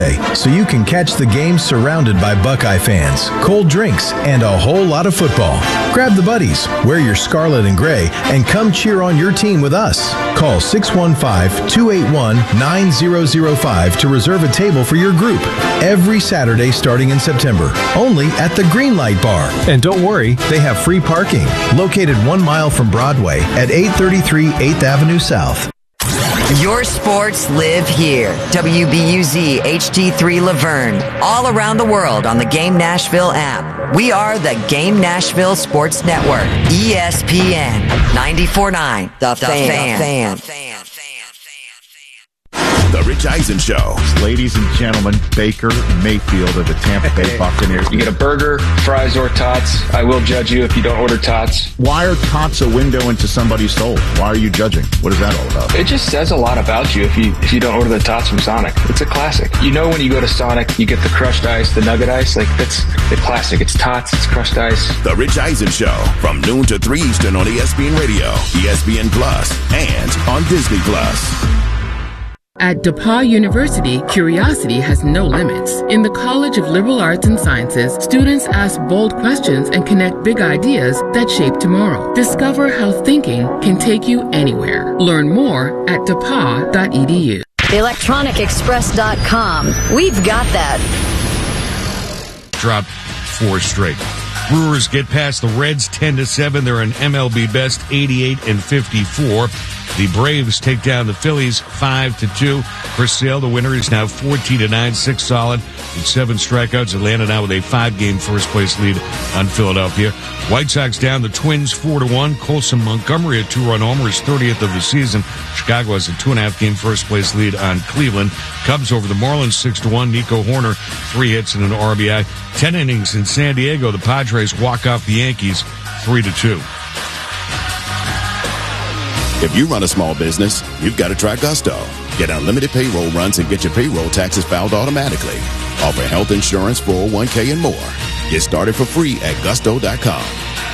So you can catch the game surrounded by Buckeye fans, cold drinks, and a whole lot of football. Grab the buddies, wear your scarlet and gray, and come cheer on your team with us. Call 615-281-9005 to reserve a table for your group every Saturday starting in September, only at the Greenlight Bar. And don't worry, they have free parking, located 1 mile from Broadway at 833 8th Avenue South. Your sports live here. WBUZ HD3 Laverne. All around the world on the Game Nashville app. We are the Game Nashville Sports Network. ESPN 94.9. The Fan. The Rich Eisen Show. Ladies and gentlemen, Baker Mayfield of the Tampa Bay Buccaneers. You get a burger, fries, or tots. I will judge you if you don't order tots. Why are tots a window into somebody's soul? Why are you judging? What is that all about? It just says a lot about you if you don't order the tots from Sonic. It's a classic. You know when you go to Sonic, you get the crushed ice, the nugget ice. Like, that's the classic. It's tots, it's crushed ice. The Rich Eisen Show from noon to 3 Eastern on ESPN Radio, ESPN Plus, and on Disney Plus. At DePauw University, curiosity has no limits. In the College of Liberal Arts and Sciences, students ask bold questions and connect big ideas that shape tomorrow. Discover how thinking can take you anywhere. Learn more at depaw.edu. ElectronicExpress.com. We've got that. Dropped 4 straight. Brewers get past the Reds 10-7. They're an MLB best 88-54. The Braves take down the Phillies 5-2. For Sale, the winner is now 14-9, 6 solid with 7 strikeouts. Atlanta now with a 5-game first-place lead on Philadelphia. White Sox down the Twins 4-1. Colson Montgomery, a 2-run homer, is 30th of the season. Chicago has a 2.5-game first-place lead on Cleveland. Cubs over the Marlins 6-1. Nico Horner, 3 hits and an RBI. 10 innings in San Diego. The Padres walk off the Yankees 3-2. If you run a small business, you've got to try Gusto. Get unlimited payroll runs and get your payroll taxes filed automatically. Offer health insurance, 401k, and more. Get started for free at gusto.com.